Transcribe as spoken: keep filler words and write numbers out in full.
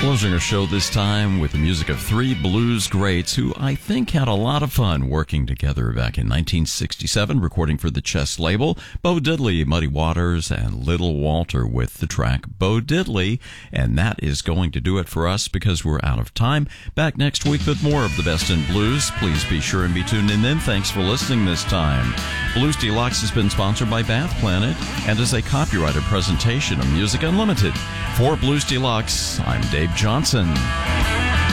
Closing our show this time with the music of three blues greats who I think had a lot of fun working together back in nineteen sixty-seven, recording for the Chess label. Bo Diddley, Muddy Waters, and Little Walter with the track Bo Diddley. And that is going to do it for us because we're out of time. Back next week with more of the best in blues. Please be sure and be tuned in then. Thanks for listening this time. Blues Deluxe has been sponsored by Bath Planet and is a copyrighted presentation of Music Unlimited. For Blues Deluxe, I'm Dave Johnson.